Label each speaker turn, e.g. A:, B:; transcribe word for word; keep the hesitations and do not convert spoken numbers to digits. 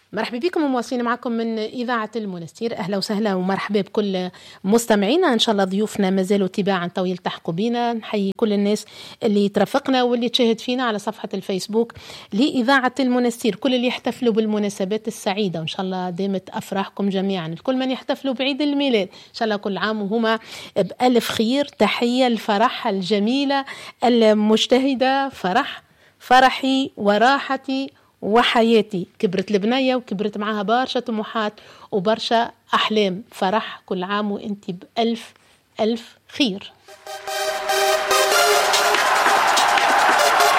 A: مرحبا بكم ومواصلين معكم من إذاعة المنستير. أهلا وسهلا ومرحبا بكل مستمعينا. إن شاء الله ضيوفنا ما زالوا تباعا طويل تحقوا بينا. نحيي كل الناس اللي ترافقنا واللي تشاهد فينا على صفحة الفيسبوك لإذاعة المنستير، كل اللي يحتفلوا بالمناسبات السعيدة، وإن شاء الله دامت أفراحكم جميعا. كل من يحتفلوا بعيد الميلاد إن شاء الله كل عام وهما بألف خير. تحية الفرح الجميلة المجتهدة، فرح فرحي وراحتي وحياتي. كبرت البنية وكبرت معها برشا طموحات وبرشا أحلام. فرح كل عام وانتي بألف ألف خير.